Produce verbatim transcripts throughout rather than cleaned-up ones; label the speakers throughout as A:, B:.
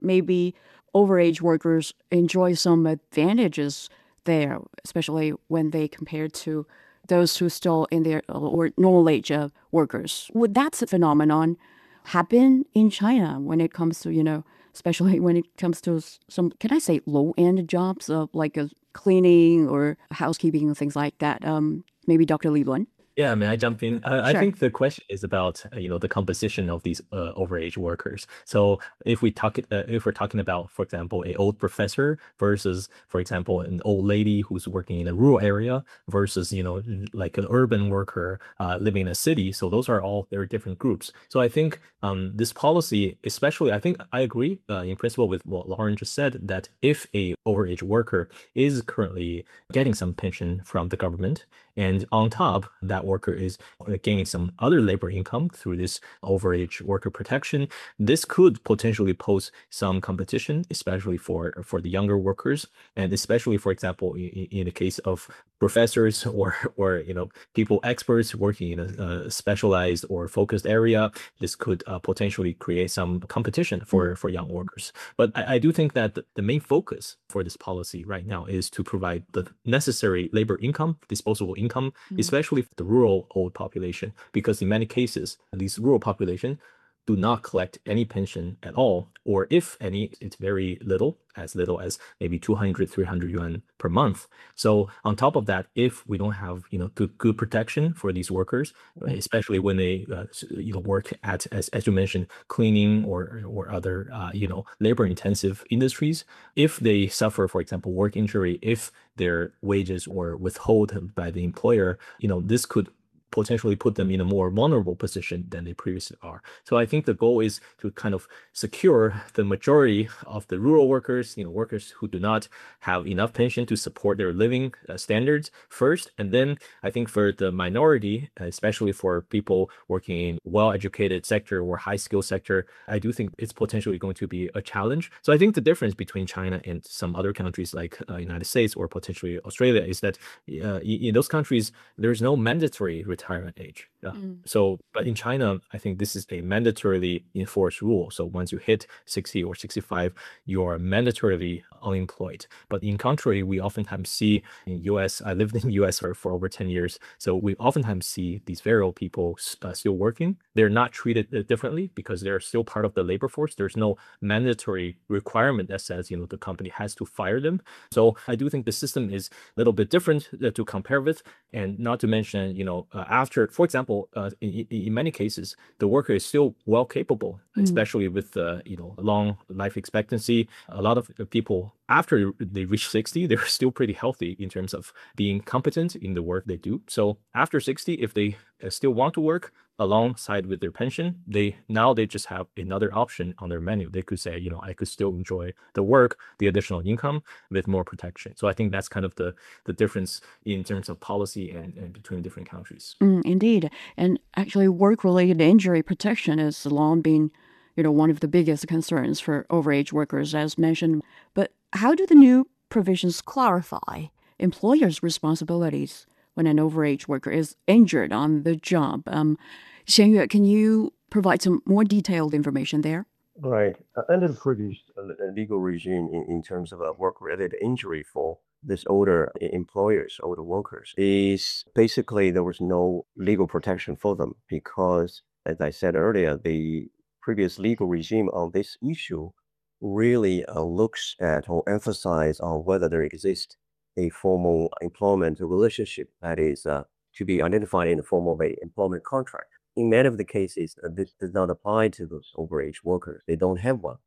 A: maybe overage workers enjoy some advantages there, especially when they compare to those who still in their or normal age uh, workers. Would that phenomenon happen in China when it comes to, you know, especially when it comes to some, can I say low end jobs uh, like uh, cleaning or housekeeping and things like that? Um, maybe Doctor Li Luan?
B: Yeah, may I jump in? Uh, I
A: Sure.
B: think the question is about uh, you know the composition of these uh, overage workers. So if we talk uh, if we're talking about, for example, a old professor versus, for example, an old lady who's working in a rural area versus you know like an urban worker uh, living in a city. So those are all very different groups. So I think um, this policy, especially, I think I agree uh, in principle with what Lauren just said that if a overage worker is currently getting some pension from the government, and on top, that worker is gaining some other labor income through this overage worker protection. This could potentially pose some competition, especially for, for the younger workers, and especially, for example, in, in the case of professors or or you know people experts working in a, a specialized or focused area. This could uh, potentially create some competition
A: Mm,
B: for for young workers. But I, I do think that the, the main focus for this policy right now is to provide the necessary labor income, disposable income,
A: mm.
B: especially for the rural old population, because in many cases, these rural population do not collect any pension at all, or if any, it's very little, as little as maybe two hundred, three hundred yuan per month. So on top of that, if we don't have, you know, good, good protection for these workers, especially when they, uh, you know, work at, as, as you mentioned, cleaning or, or other, uh, you know, labor intensive industries, if they suffer, for example, work injury, if their wages were withheld by the employer, you know, this could potentially put them in a more vulnerable position than they previously are. So I think the goal is to kind of secure the majority of the rural workers, you know, workers who do not have enough pension to support their living uh, standards first. And then I think for the minority, especially for people working in well-educated sector or high-skill sector, I do think it's potentially going to be a challenge. So I think the difference between China and some other countries like uh, United States or potentially Australia is that uh, in those countries, there's no mandatory retirement age. Uh,
A: Mm.
B: so, but in China, I think this is a mandatorily enforced rule. So once you hit sixty or sixty-five, you are mandatorily unemployed. But in contrary, we oftentimes see in U S, I lived in U S for, for over ten years. So we oftentimes see these very old people uh, still working. They're not treated uh, differently because they're still part of the labor force. There's no mandatory requirement that says, you know, the company has to fire them. So I do think the system is a little bit different uh, to compare with. And not to mention, you know, uh, after, for example, uh, in, in many cases, the worker is still well capable,
A: Mm.
B: especially with, uh, you know, long life expectancy. A lot of people, after they reach sixty, they're still pretty healthy in terms of being competent in the work they do. So after sixty, if they uh, still want to work alongside with their pension, they now they just have another option on their menu. They could say, you know, I could still enjoy the work, the additional income with more protection. So I think that's kind of the the difference in terms of policy and, and between different countries.
A: Mm, indeed. And actually, work related injury protection has long been, you know, one of the biggest concerns for overage workers, as mentioned. But how do the new provisions clarify employers' responsibilities when an overage worker is injured on the job? Um, Xianyue, can you provide some more detailed information there?
C: Right. Uh, under the previous uh, legal regime in, in terms of a work-related injury for this older employers, older workers, is basically there was no legal protection for them because, as I said earlier, the previous legal regime on this issue really uh, looks at or emphasize on whether there exists a formal employment relationship that is uh, to be identified in the form of a employment contract. In many of the cases, uh, this does not apply to those overage workers. They don't have one.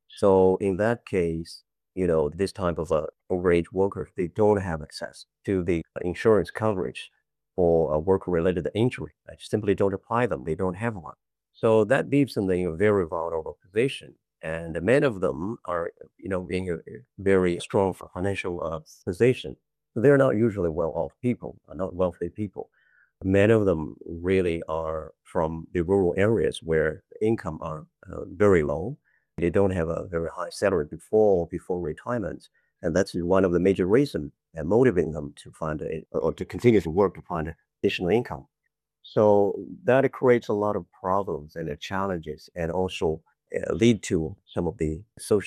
C: So in that case, you know, this type of uh, overage workers, they don't have access to the insurance coverage for a work-related injury. I simply don't apply them. They don't have one. So that leaves them in a very vulnerable position. And many of them are, you know, in a very strong financial uh, position. They're not usually well-off people, are not wealthy people. Many of them really are from the rural areas where income are uh, very low. They don't have a very high salary before before retirement, and that's one of the major reasons and motivating them to find a, or to continue to work to find additional income. So that creates a lot of problems and uh, challenges, and also uh, lead to some of the social